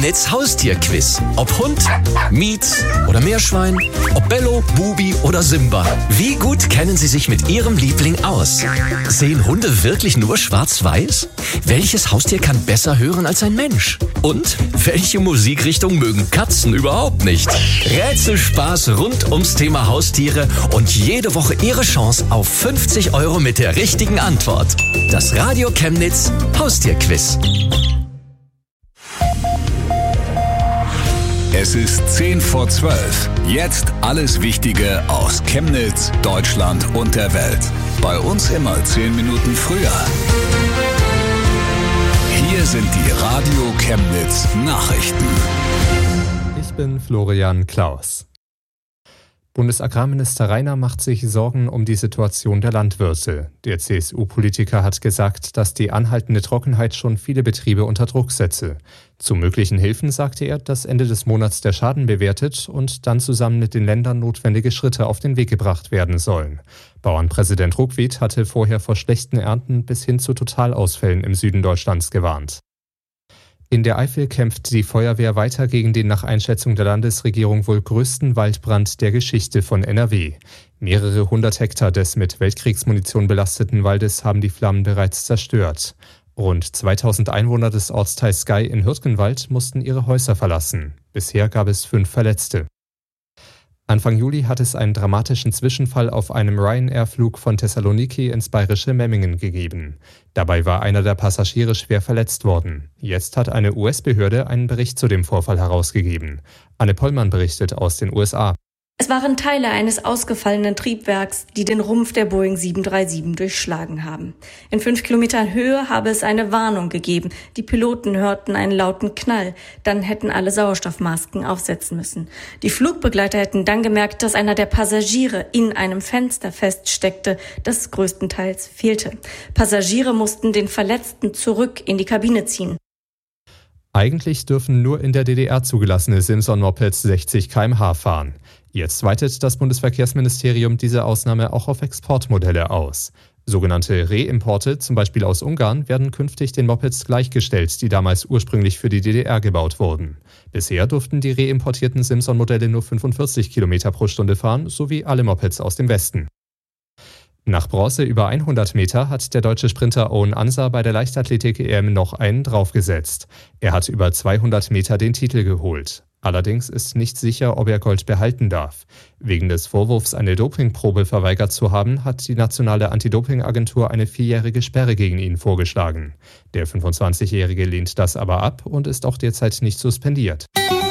Chemnitz Haustierquiz. Ob Hund, Mietz oder Meerschwein, ob Bello, Bubi oder Simba. Wie gut kennen Sie sich mit Ihrem Liebling aus? Sehen Hunde wirklich nur schwarz-weiß? Welches Haustier kann besser hören als ein Mensch? Und welche Musikrichtung mögen Katzen überhaupt nicht? Rätselspaß rund ums Thema Haustiere und jede Woche Ihre Chance auf 50 € mit der richtigen Antwort. Das Radio Chemnitz Haustierquiz. Es ist 11:10. Jetzt alles Wichtige aus Chemnitz, Deutschland und der Welt. Bei uns immer 10 Minuten früher. Hier sind die Radio Chemnitz Nachrichten. Ich bin Florian Klaus. Bundesagrarminister Rainer macht sich Sorgen um die Situation der Landwirte. Der CSU-Politiker hat gesagt, dass die anhaltende Trockenheit schon viele Betriebe unter Druck setze. Zu möglichen Hilfen sagte er, dass Ende des Monats der Schaden bewertet und dann zusammen mit den Ländern notwendige Schritte auf den Weg gebracht werden sollen. Bauernpräsident Ruckwied hatte vorher vor schlechten Ernten bis hin zu Totalausfällen im Süden Deutschlands gewarnt. In der Eifel kämpft die Feuerwehr weiter gegen den nach Einschätzung der Landesregierung wohl größten Waldbrand der Geschichte von NRW. Mehrere hundert Hektar des mit Weltkriegsmunition belasteten Waldes haben die Flammen bereits zerstört. Rund 2000 Einwohner des Ortsteils Sky in Hürtgenwald mussten ihre Häuser verlassen. Bisher gab es 5 Verletzte. Anfang Juli hat es einen dramatischen Zwischenfall auf einem Ryanair-Flug von Thessaloniki ins bayerische Memmingen gegeben. Dabei war einer der Passagiere schwer verletzt worden. Jetzt hat eine US-Behörde einen Bericht zu dem Vorfall herausgegeben. Anne Pollmann berichtet aus den USA. Es waren Teile eines ausgefallenen Triebwerks, die den Rumpf der Boeing 737 durchschlagen haben. In 5 Kilometern Höhe habe es eine Warnung gegeben. Die Piloten hörten einen lauten Knall. Dann hätten alle Sauerstoffmasken aufsetzen müssen. Die Flugbegleiter hätten dann gemerkt, dass einer der Passagiere in einem Fenster feststeckte, das größtenteils fehlte. Passagiere mussten den Verletzten zurück in die Kabine ziehen. Eigentlich dürfen nur in der DDR zugelassene Simson-Mopeds 60 km/h fahren. Jetzt weitet das Bundesverkehrsministerium diese Ausnahme auch auf Exportmodelle aus. Sogenannte Reimporte, zum Beispiel aus Ungarn, werden künftig den Mopeds gleichgestellt, die damals ursprünglich für die DDR gebaut wurden. Bisher durften die reimportierten Simson-Modelle nur 45 km pro Stunde fahren, sowie alle Mopeds aus dem Westen. Nach Bronze über 100 Meter hat der deutsche Sprinter Owen Ansa bei der Leichtathletik-EM noch einen draufgesetzt. Er hat über 200 Meter den Titel geholt. Allerdings ist nicht sicher, ob er Gold behalten darf. Wegen des Vorwurfs, eine Dopingprobe verweigert zu haben, hat die nationale Anti-Doping-Agentur eine 4-jährige Sperre gegen ihn vorgeschlagen. Der 25-Jährige lehnt das aber ab und ist auch derzeit nicht suspendiert.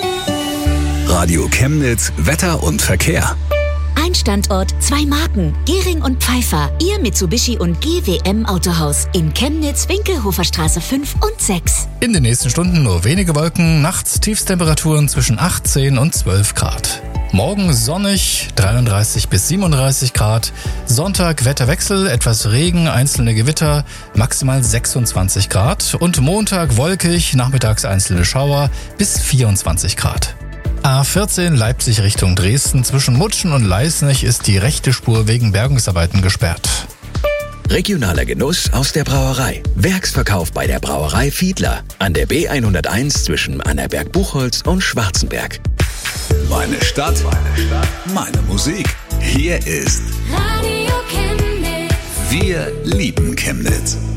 Radio Chemnitz, Wetter und Verkehr. Ein Standort, 2 Marken. Gehring und Pfeiffer. Ihr Mitsubishi und GWM Autohaus. In Chemnitz, Winkelhofer Straße 5 und 6. In den nächsten Stunden nur wenige Wolken. Nachts Tiefstemperaturen zwischen 18 und 12 Grad. Morgen sonnig, 33 bis 37 Grad. Sonntag Wetterwechsel, etwas Regen, einzelne Gewitter, maximal 26 Grad. Und Montag wolkig, nachmittags einzelne Schauer bis 24 Grad. A14 Leipzig Richtung Dresden. Zwischen Mutschen und Leisnich ist die rechte Spur wegen Bergungsarbeiten gesperrt. Regionaler Genuss aus der Brauerei. Werksverkauf bei der Brauerei Fiedler an der B101 zwischen Annaberg-Buchholz und Schwarzenberg. Meine Stadt, meine Musik. Hier ist Radio Chemnitz. Wir lieben Chemnitz.